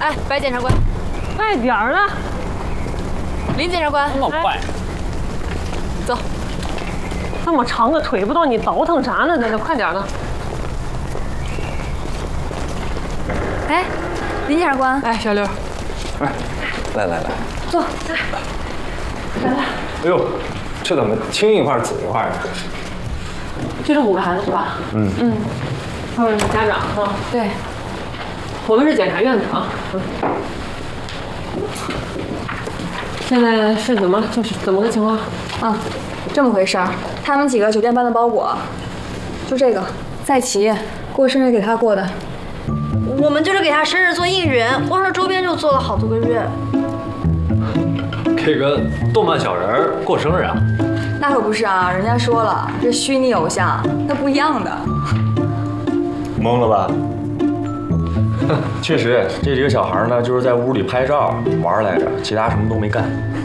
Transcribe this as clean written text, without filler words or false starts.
哎，白检察官， 快点儿的！ 林检察官， 那么快？ 走。 这么长的腿，不知道你倒腾啥呢？在这快点儿的！ 哎，林检察官， 哎，小刘， 哎，来， 坐。 来， 哎呦，这怎么青一块紫一块的？ 就这5个孩子是吧？他们是家长啊。 对， 我们是检察院的啊。现在是怎么个情况？ 啊，这么回事儿。他们几个酒店搬的包裹，就这个赛琪过生日给他过的。 我们就是给他生日做应援，光是周边就做了好多个月。 给个动漫小人过生日啊？ 那可不是啊，人家说了，这虚拟偶像那不一样的。 懵了吧？确实，这几个小孩呢，就是在屋里拍照玩来着，其他什么都没干。